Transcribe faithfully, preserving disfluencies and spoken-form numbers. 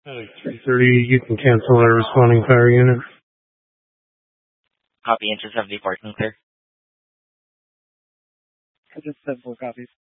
Like three thirty, you can cancel our responding fire unit. Copy, Inter seventy-four, clear. I just said four copies.